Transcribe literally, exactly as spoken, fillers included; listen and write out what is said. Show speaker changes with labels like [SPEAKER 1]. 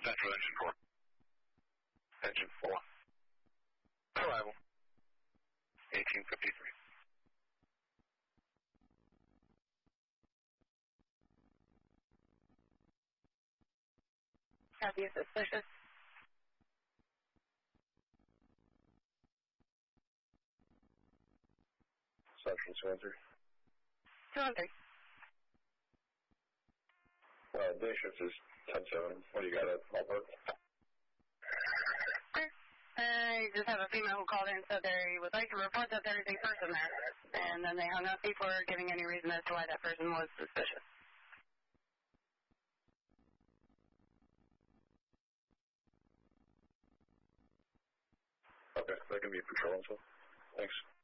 [SPEAKER 1] Central Engine four. Engine four. Arrival. eighteen fifty-three.
[SPEAKER 2] Copy, suspicious.
[SPEAKER 1] Central two one three.
[SPEAKER 2] two one three.
[SPEAKER 1] Uh, day shift is ten seven. What do you got at ballpark?
[SPEAKER 2] I just have a female who called in and said they would like to report that there is a person there. And then they hung up before giving any reason as to why that person was suspicious.
[SPEAKER 1] Okay, that can be patrol info. Thanks.